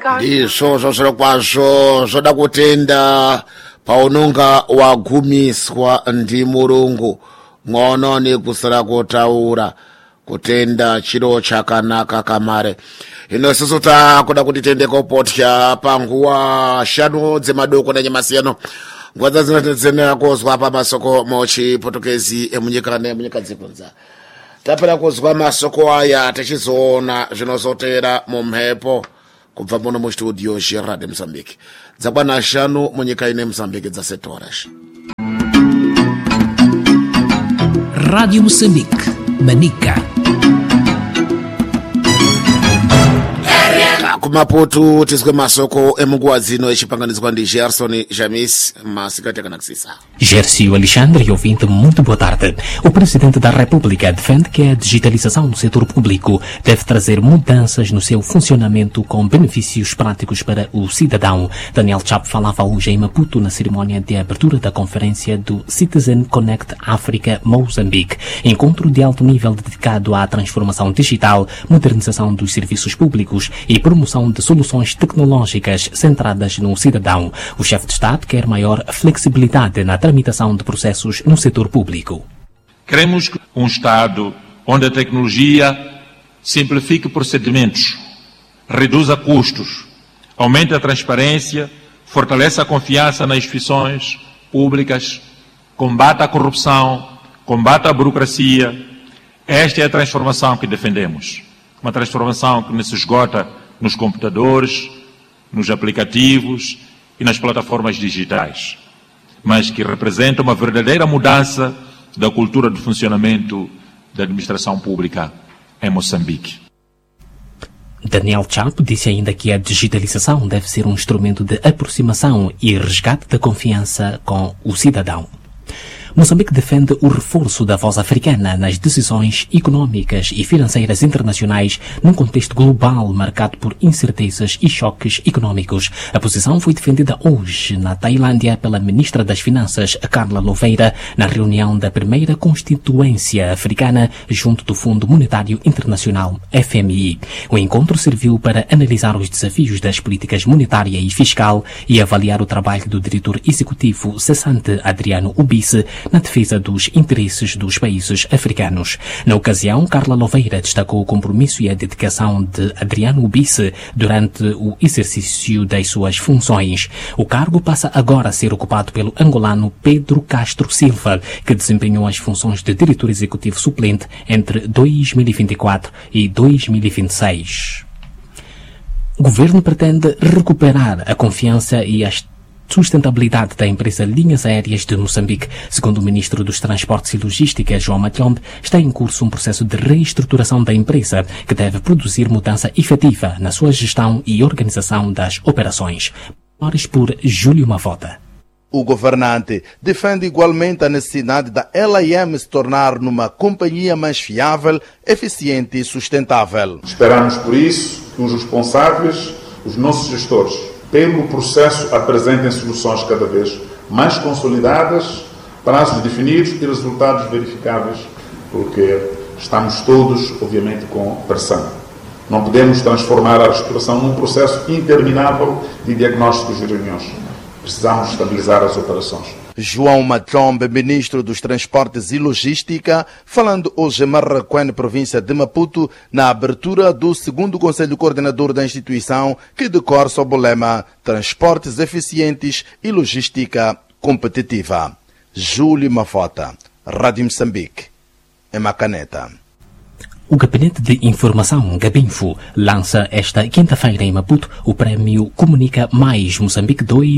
ndizvo zvozviro kwazvo zvoda kutenda paunonga wagumiswa ndi Mulungu ng'ono nekusara kotaura kutenda chiro chakanaka kamare. Ino sisi takuda kuti tende kopotya panguwa shanu dzemadoko nanyamasiyano nguwa dzazinotedzera kozwa pamasoko muchipotokezi emunyika nemunyika dzikunza. Tapera kuzwa masoko aya tichizoona zvinozotera mu mphepo kubva muno mu studio Gerard Mozambique dzakwana shanu munyika ine Mozambique dzasetoras. Rádio Moçambique, Manica. Kumaputu tizwe masoko emunguwa dzino echipanganizwa ndi Gerson Jamis masikati akanakisisa. Gércio Alexandre, ouvinte, muito boa tarde. O Presidente da República defende que a digitalização no setor público deve trazer mudanças no seu funcionamento com benefícios práticos para o cidadão. Daniel Chapo falava hoje em Maputo na cerimónia de abertura da conferência do Citizen Connect África Moçambique, encontro de alto nível dedicado à transformação digital, modernização dos serviços públicos e promoção de soluções tecnológicas centradas no cidadão. O chefe de Estado quer maior flexibilidade na tramitação de processos no setor público. Queremos um Estado onde a tecnologia simplifique procedimentos, reduza custos, aumente a transparência, fortaleça a confiança nas instituições públicas, combata a corrupção, combata a burocracia. Esta é a transformação que defendemos. Uma transformação que não se esgota nos computadores, nos aplicativos e nas plataformas digitais, mas que representa uma verdadeira mudança da cultura de funcionamento da administração pública em Moçambique. Daniel Chapo disse ainda que a digitalização deve ser um instrumento de aproximação e resgate da confiança com o cidadão. Moçambique defende o reforço da voz africana nas decisões económicas e financeiras internacionais num contexto global marcado por incertezas e choques económicos. A posição foi defendida hoje na Tailândia pela Ministra das Finanças, Carla Louveira, na reunião da primeira Constituência Africana junto do Fundo Monetário Internacional, FMI. O encontro serviu para analisar os desafios das políticas monetária e fiscal e avaliar o trabalho do diretor executivo cessante Adriano Ubice na defesa dos interesses dos países africanos. Na ocasião, Carla Louveira destacou o compromisso e a dedicação de Adriano Ubice durante o exercício das suas funções. O cargo passa agora a ser ocupado pelo angolano Pedro Castro Silva, que desempenhou as funções de diretor executivo suplente entre 2024 e 2026. O governo pretende recuperar a confiança e as sustentabilidade da empresa Linhas Aéreas de Moçambique. Segundo o Ministro dos Transportes e Logística, João Matiombe, está em curso um processo de reestruturação da empresa que deve produzir mudança efetiva na sua gestão e organização das operações. Horas por Júlio Mavota. O governante defende igualmente a necessidade da LAM se tornar numa companhia mais fiável, eficiente e sustentável. Esperamos, por isso, que os responsáveis, os nossos gestores, pelo processo apresentem soluções cada vez mais consolidadas, prazos definidos e resultados verificáveis, porque estamos todos, obviamente, com pressão. Não podemos transformar a reestruturação num processo interminável de diagnósticos e reuniões. Precisamos estabilizar as operações. João Matiombe, Ministro dos Transportes e Logística, falando hoje em Marraquém, província de Maputo, na abertura do 2º Conselho Coordenador da instituição, que decorre sob o lema Transportes Eficientes e Logística Competitiva. Júlio Mafota, Rádio Moçambique, em Macaneta. O Gabinete de Informação, Gabinfo, lança esta quinta-feira em Maputo o Prémio Comunica Mais Moçambique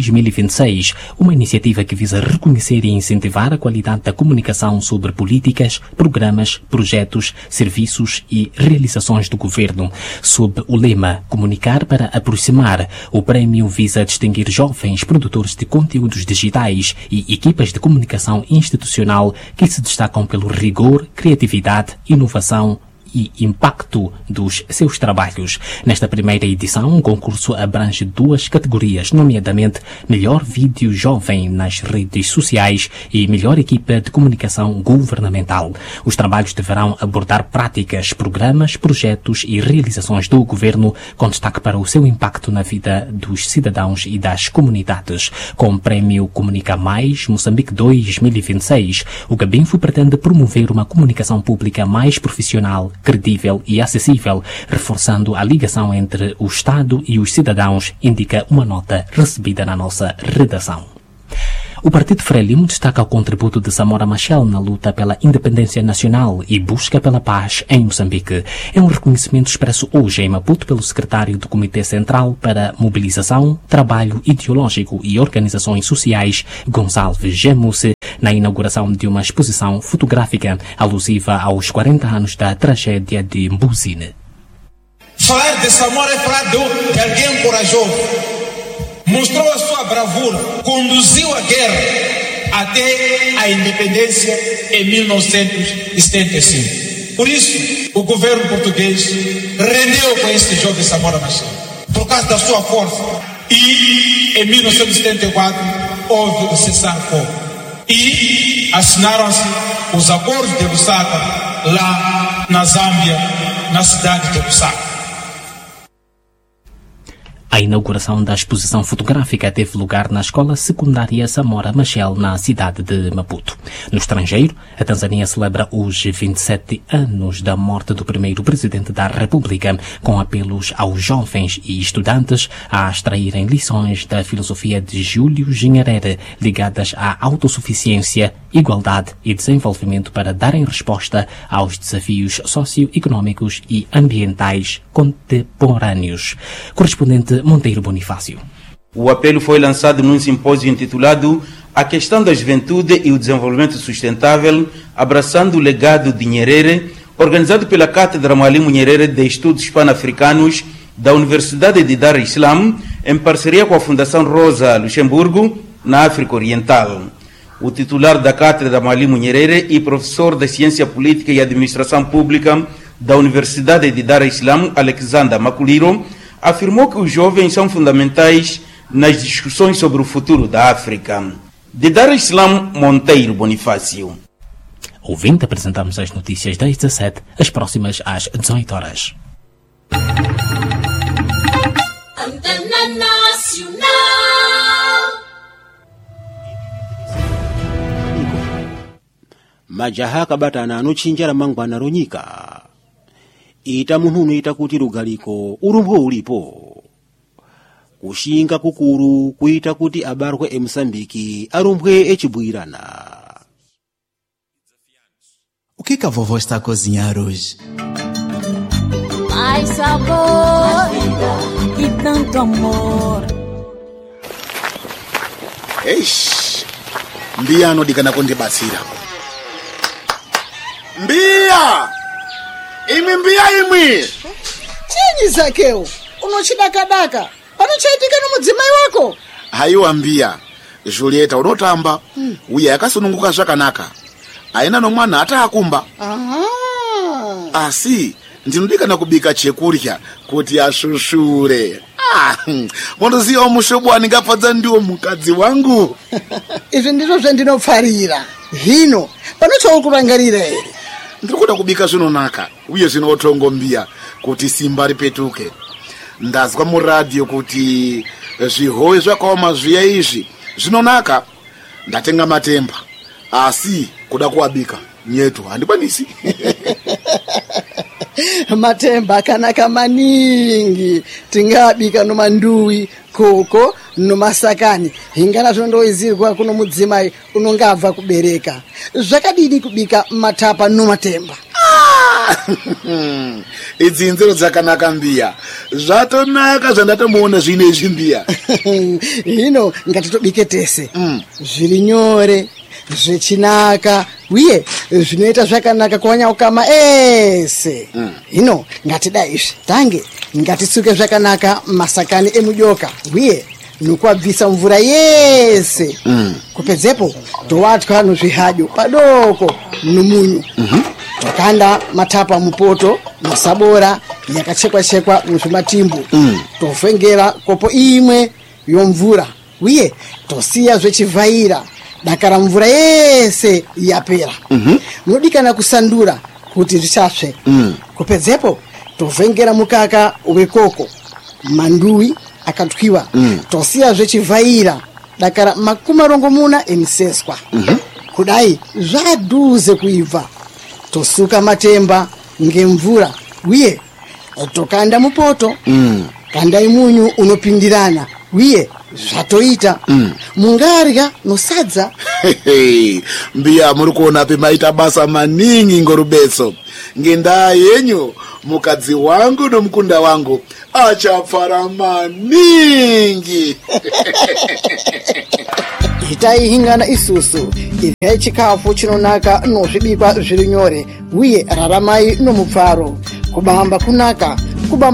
2026, uma iniciativa que visa reconhecer e incentivar a qualidade da comunicação sobre políticas, programas, projetos, serviços e realizações do governo. Sob o lema Comunicar para Aproximar, o prémio visa distinguir jovens produtores de conteúdos digitais e equipas de comunicação institucional que se destacam pelo rigor, criatividade, inovação e impacto dos seus trabalhos. Nesta primeira edição, o concurso abrange 2 categorias, nomeadamente Melhor Vídeo Jovem nas redes sociais e Melhor Equipa de Comunicação Governamental. Os trabalhos deverão abordar práticas, programas, projetos e realizações do governo, com destaque para o seu impacto na vida dos cidadãos e das comunidades. Com o Prémio Comunica Mais Moçambique 2026, o Gabinfo pretende promover uma comunicação pública mais profissional, credível e acessível, reforçando a ligação entre o Estado e os cidadãos, indica uma nota recebida na nossa redação. O Partido Frelimo destaca o contributo de Samora Machel na luta pela independência nacional e busca pela paz em Moçambique. É um reconhecimento expresso hoje em Maputo pelo secretário do Comitê Central para Mobilização, Trabalho Ideológico e Organizações Sociais, Gonçalves Gemusse, na inauguração de uma exposição fotográfica alusiva aos 40 anos da tragédia de Mbuzine. Falar de Samora é falar de alguém corajoso. Mostrou a sua bravura, conduziu a guerra até a independência em 1975. Por isso, o governo português rendeu com este jovem Samora Machel, por causa da sua força. E em 1974 houve o cessar-fogo. E assinaram-se os acordos de Lusaka, lá na Zâmbia, na cidade de Lusaka. A inauguração da exposição fotográfica teve lugar na Escola Secundária Samora Machel, na cidade de Maputo. No estrangeiro, a Tanzânia celebra hoje 27 anos da morte do primeiro presidente da República, com apelos aos jovens e estudantes a extraírem lições da filosofia de Júlio Nyerere ligadas à autossuficiência, igualdade e desenvolvimento para darem resposta aos desafios socioeconómicos e ambientais contemporâneos. Correspondente Monteiro Bonifácio. O apelo foi lançado num simpósio intitulado A Questão da Juventude e o Desenvolvimento Sustentável, abraçando o legado de Nyerere, organizado pela Cátedra Mwalimu Nyerere de Estudos Pan-Africanos da Universidade de Dar es Salaam, em parceria com a Fundação Rosa Luxemburgo, na África Oriental. O titular da Cátedra Mwalimu Nyerere e professor de Ciência Política e Administração Pública da Universidade de Dar es Salaam, Alexander Makuliro, afirmou que os jovens são fundamentais nas discussões sobre o futuro da África. De Dar es Salaam, Monteiro Bonifácio. Ouvindo, apresentamos as notícias das 17, as próximas às 18 horas. Antena Nacional. Majaha kabatana anochinjala mangwana ronyika. Ita munhu ita kuti lugaliko urumbo ulipo. Kushinga kukuru kuita kuti abarwe eMsambiki arumbwe echibwirana. O que a vovó está a cozinhar hoje? Mais sabor e tanto amor. Eish, mbia anodikana kundibatsira. Mbia! Imwi! Chinyi Zakeu, unochidakadaka. Panochaitika nomudzimai wako? Haiwa mbia, Julieta unotamba, uye akasununguka zvakanaka. Aina nomwana hata akumba. Asi, ndinodikana kubika chekurya kuti ashushure. Monoziva mushobo waningafadza ndiwo mukadzi wangu. Izvi ndizvo zvandinopfarira. Hino, panochaukurangarira here? Ndikuda kubika zvinonaka uye zvinotongo mbia kuti simba ripetuke. Ndazwa muradio kuti zvihowe zvakaoma zviya izvi zvinonaka. Ndatenga matemba asi kuda kuabika nyetu handikwanisi. Matemba akanaka maningi. Tingabika nomanduwi, koko, nomasakani. Hingana zvondoizirwa kuno mudzimai unonga abva kubereka. Zvakadini kubika matapa nomatemba? Idzi nzero dzakanaka mbia. Zvatonaka zvandatomuona zvinezvi mbia. Hino ngatitobike tese. Zviri nyore, zvechinaka, uye zvinoita zvakanaka kuwanya ukama ese. Hino ngatida izvi. Tange ngatitsuke zvakanaka masakani emudoka, uye nokuabvisa mvura yese. Kupedzepo towatwa nozvihadyo padoko nomunyu. tokanda matapa mupoto masabora yakachekwa muzvimatimbu tofengera kopo imwe yomvura uye tosiya zvechivhaira dakara mvura yese yapera munodikana kusandura kuti zvichasve kupedzepo tovhengera mukaka wekoko manduwi akatwiwa tosiya zvechivhaira dakara 40 emiseswa kudai zvadhuze kuibva tosuka matemba ngemvura uye tokanda mupoto kandai munyu unopindirana uye zvatoita mungarya nosadza. Mbiya muri kuona pemaita basa maningi ngorubeso ngendaa yenyu mukadzi wangu nomukunda wangu achapfara maningi. Itai hingana isusu iryai chikafu chinonaka nozvibikwa zviri nyore uye raramai nomupfaro kubamba kunaka kubamba